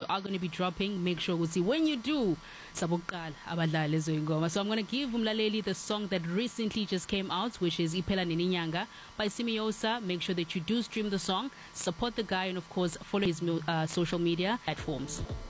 are going to be dropping. Make sure we'll see when you do. Sabukal abadlale lezo ingoma. So I'm going to give umlaleli the song that recently just came out, which is Iphela Neninyanga by Simiosa. Make sure that you do stream the song, support the guy, and of course follow his social media platforms.